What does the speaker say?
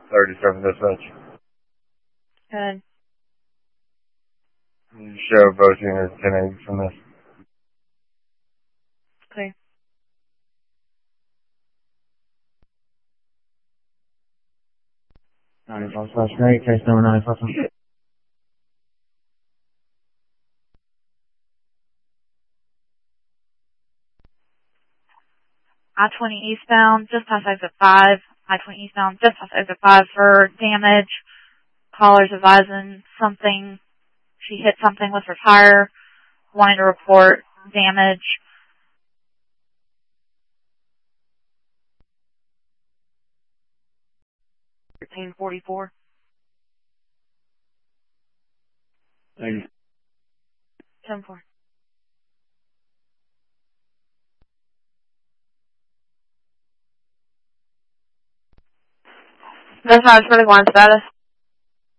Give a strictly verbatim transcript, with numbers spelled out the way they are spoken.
thirty-seven dispatch. Good. You show both units ten eighty from this. Clear. ninety-five slash great, case number ninety-five. I twenty eastbound, just past exit five. I twenty eastbound, just past exit five for damage. Caller's advising something. She hit something with her tire. Wanting to report damage. thirteen forty-four. Thank you. ten four. That's not really one status.